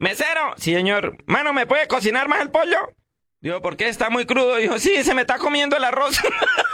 Mesero, sí, señor. Mano, ¿me puede cocinar más el pollo? Digo, ¿por qué está muy crudo? Dijo, sí, se me está comiendo el arroz.